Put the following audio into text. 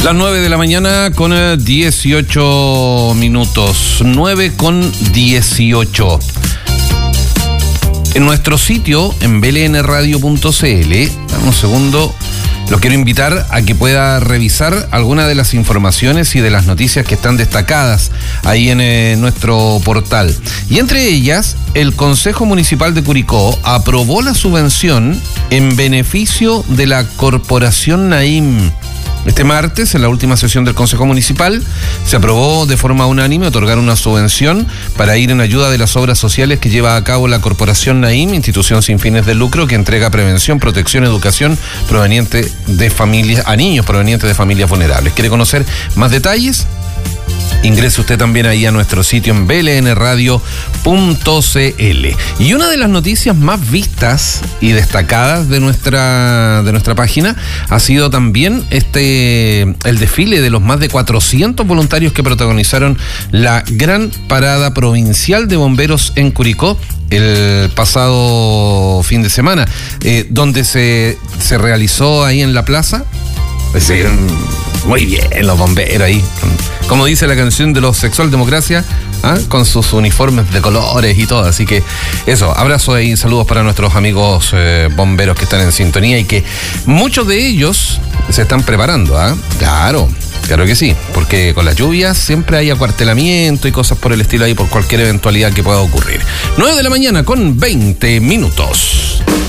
Las 9 de la mañana con 18 minutos. 9 con 18. En nuestro sitio, en blnradio.cl, dame un segundo, lo quiero invitar a que pueda revisar algunas de las informaciones y de las noticias que están destacadas ahí en nuestro portal. Y entre ellas, el Consejo Municipal de Curicó aprobó la subvención en beneficio de la Corporación Naim. Este martes, en la última sesión del Consejo Municipal, se aprobó de forma unánime otorgar una subvención para ir en ayuda de las obras sociales que lleva a cabo la Corporación Naim, institución sin fines de lucro que entrega prevención, protección, educación proveniente de familias, a niños provenientes de familias vulnerables. ¿Quiere conocer más detalles? Ingrese usted también ahí a nuestro sitio en blnradio.cl. Y una de las noticias más vistas y destacadas de nuestra página ha sido también el desfile de los más de 400 voluntarios que protagonizaron la gran parada provincial de bomberos en Curicó el pasado fin de semana, donde se realizó ahí en la plaza. Muy bien, los bomberos ahí, como dice la canción de los Sexual Democracia, con sus uniformes de colores y todo. Así que eso, abrazos y saludos para nuestros amigos bomberos que están en sintonía y que muchos de ellos se están preparando. Claro que sí, porque con las lluvias siempre hay acuartelamiento y cosas por el estilo ahí por cualquier eventualidad que pueda ocurrir. 9 de la mañana con 20 minutos.